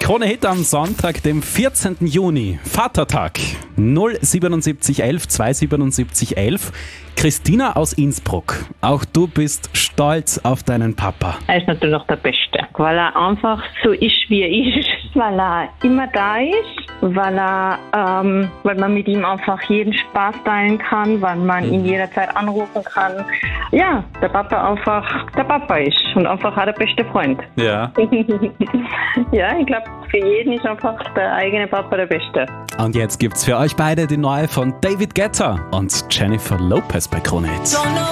Krone Hit am Sonntag, dem 14. Juni, Vatertag, 07711 27711. Christina aus Innsbruck, auch du bist stolz auf deinen Papa. Er ist natürlich noch der Beste, weil er einfach so ist, wie er ist, weil er immer da ist, weil man mit ihm einfach jeden Spaß teilen kann, weil man ihn jederzeit anrufen kann. Ja, der Papa einfach der Papa ist und einfach auch der beste Freund. Ja. Ja, ich glaube, für jeden ist einfach der eigene Papa der Beste. Und jetzt gibt's für euch beide die neue von David Guetta und Jennifer Lopez bei Krone Hit.